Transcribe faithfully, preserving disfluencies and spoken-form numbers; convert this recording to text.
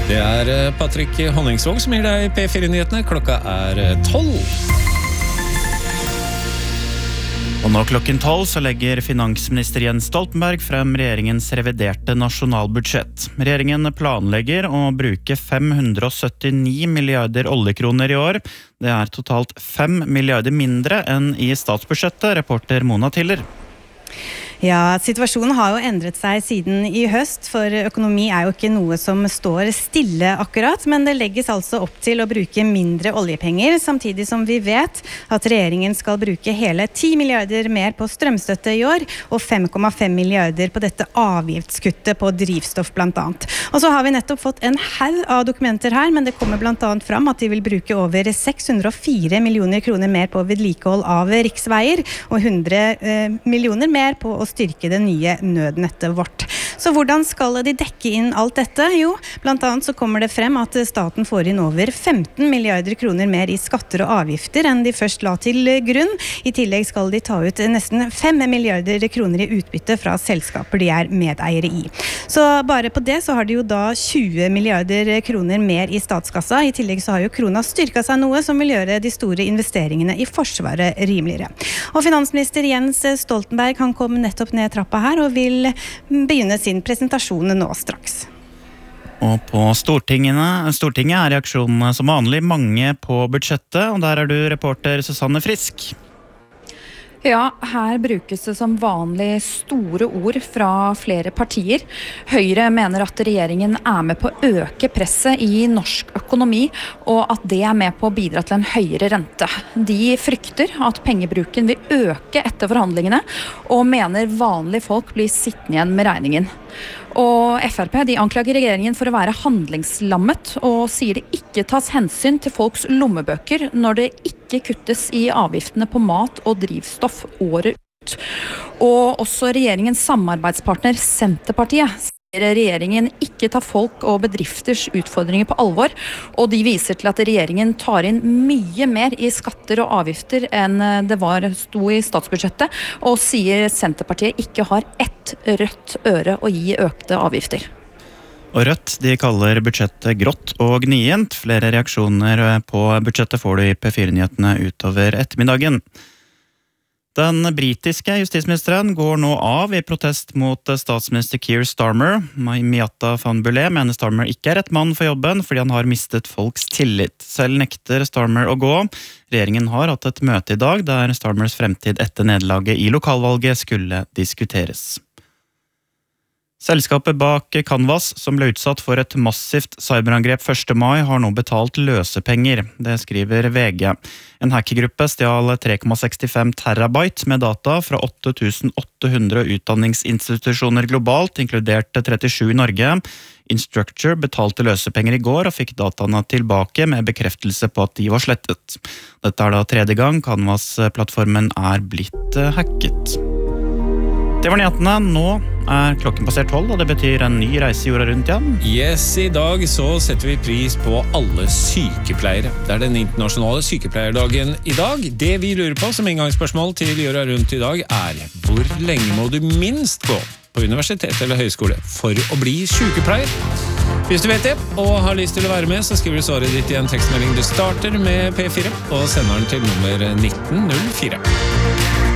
Det er Patrick Honningsvåg som gir deg P fire-nyhetene. Klokka er tolv. Og nå klokken tolv så legger finansminister Jens Stoltenberg frem regjeringens reviderte nasjonalbudsjett. Regjeringen planlegger å bruke fem hundre syttini milliarder oljekroner i år. Det er totalt fem milliarder mindre enn i statsbudsjettet, reporter Mona Tiller. Ja, situasjonen har jo endret seg siden i høst, for økonomi er jo ikke noe som står stille akkurat, men det legges altså opp til å bruke mindre oljepenger, samtidig som vi vet at regjeringen skal bruke hele ti milliarder mer på strømstøtte i år, og fem komma fem milliarder på dette avgiftskuttet på drivstoff blant annet. Og så har vi nettopp fått en haug av dokumenter her, men det kommer blant annet fram at de vil bruke over seks hundre og fire millioner kroner mer på vedlikehold av riksveier, og hundre eh, millioner mer på å styrke det nye nødnettet vårt. Så hvordan skal de dekke inn alt dette? Jo, blant annet så kommer det frem at staten får inn over femten milliarder kroner mer i skatter og avgifter enn de først la til grunn. I tillegg skal de ta ut nesten fem milliarder kroner i utbytte fra selskaper de er medeiere i. Så bare på det så har de jo da tjue milliarder kroner mer i statskassa. I tillegg så har jo krona styrket seg noe som vil gjøre de store investeringene i forsvaret rimeligere. Og finansminister Jens Stoltenberg han kom nettopp ned trappa her og vil begynne sin presentasjon nå straks. Og på Stortingene, Stortinget er reaksjonene som vanlig mange på budsjettet, og der er du reporter Susanne Frisk. Ja, her brukes det som vanlig store ord fra flere partier. Høyre mener at regjeringen er med på å øke presset i norsk økonomi, og at det er med på å bidra til en høyere rente. De frykter at pengebruken vil øke etter forhandlingene, og mener vanlige folk blir sittende igjen med regningen. Og F R P de anklager regjeringen for å være handlingslammet, og sier det ikke tas hensyn til folks lommebøker når det ikke kuttes i avgiftene på mat og drivstoff året ut. Og også regjeringens samarbeidspartner Senterpartiet sier regjeringen ikke tar folk og bedrifters utfordringer på alvor, og de viser til at regjeringen tar inn mye mer i skatter og avgifter enn det var sto i statsbudsjettet, og sier Senterpartiet ikke har ett rødt øre å gi økte avgifter. Og Rødt de kaller budsjettet grått og gnient. Flere reaksjoner på budsjettet får du i P fire-nyhetene utover ettermiddagen. Den britiske justisministeren går nå av i protest mot statsminister Keir Starmer. Miatta van Bullé mener Starmer ikke er rett mann for jobben fordi han har mistet folks tillit. Selv nekter Starmer å gå. Regjeringen har hatt et møte i dag der Starmers fremtid etter nederlaget i lokalvalget skulle diskuteres. Selskapet bak Canvas, som ble utsatt for et massivt cyberangrep første mai, har nå betalt løsepenger. Det skriver V G. En hackergruppe stjal tre komma sekstifem terabyte med data fra åtte tusen åtte hundre utdanningsinstitusjoner globalt, inkludert trettisju i Norge. Instructure betalte løsepenger i går og fikk dataene tilbake med bekreftelse på at de var slettet. Dette er da tredje gang Canvas-plattformen er blitt hacket. Det var nyhetene. Nå er klokken passert tolv, og det betyr en ny reise jorda rundt igjen. Yes, i dag så setter vi pris på alle sykepleiere. Det er den internasjonale sykepleierdagen i dag. Det vi lurer på som inngangsspørsmål til jorda rundt i dag er: hvor lenge må du minst gå på universitet eller høyskole for å bli sykepleier? Hvis du vet det, og har lyst til å være med, så skriver du svaret ditt i en tekstmelding. Du starter med P fire og sender den til nummer nitten null fire.